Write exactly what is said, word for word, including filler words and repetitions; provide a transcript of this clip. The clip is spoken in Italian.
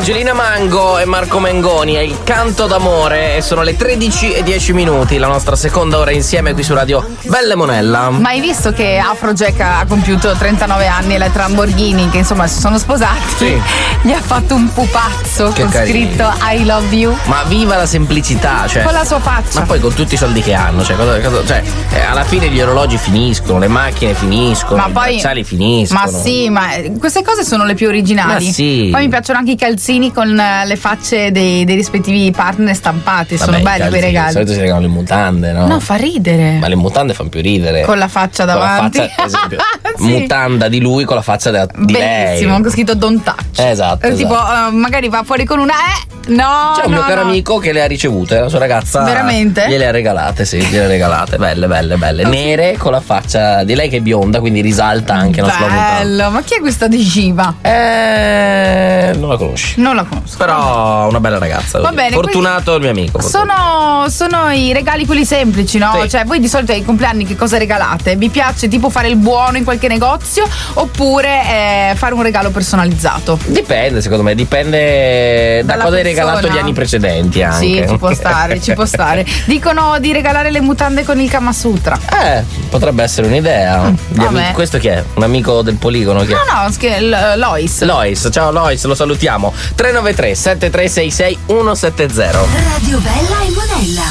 Angelina Mango e Marco Mengoni, è il canto d'amore e sono le tredici e dieci minuti, la nostra seconda ora insieme qui su Radio Belle Monella. Ma hai visto che Afrojack ha compiuto trentanove anni e la Lamborghini, che insomma si sono sposati, sì. Gli ha fatto un pupazzo Che con carino. scritto I love you. Ma viva la semplicità, cioè. Con la sua faccia. Ma poi con tutti i soldi che hanno, cioè, cosa, cosa- cioè eh, alla fine gli orologi finiscono, le macchine finiscono, Ma i poi- bracciali finiscono. Ma sì, ma queste cose sono le più originali. Ma sì. Poi mi piacciono anche i calzini con eh, le facce dei, dei rispettivi partner stampati. Vabbè, sono i belli calzi, quei Di regali. solito si regalano le mutande, no? No, fa ridere. Ma le mutande fanno più ridere. Con la faccia Con la davanti. faccia, ad esempio, Sì. mutanda di lui con la faccia de- di Bellissimo, lei. con scritto don't touch. Esatto, Eh, Tipo, esatto. eh, magari va fuori con una. Eh, no. C'è un no, mio caro no. amico che le ha ricevute, la sua ragazza. Veramente? Gliele ha regalate, sì, gliele ha regalate. Belle, belle, belle. Nere con la faccia di lei che è bionda, quindi risalta anche la sua mutanda. Bello, ma chi è questa Digiva? Eh, non la conosci. Non la conosco. Però una bella ragazza. Va devo dire. bene, Fortunato il mio amico. fortunato. Sono, sono i regali quelli semplici, no? Sì. Cioè, voi di solito ai compleanni che cosa regalate? Vi piace tipo fare il buono in qualche negozio oppure eh, fare un regalo personalizzato? Dipende, secondo me, dipende da Dalla cosa hai persona. regalato gli anni precedenti anche. Sì, ci può stare, ci può stare. Dicono di regalare le mutande con il Kama Sutra. Eh, potrebbe essere un'idea. Gli vabbè. amici- questo chi è? Un amico del poligono? Chi è? No, no, sch- l- Lois. Lois, ciao Lois, lo salutiamo. tre nove tre sette tre sei sei uno sette zero. Radio Bella e Monella.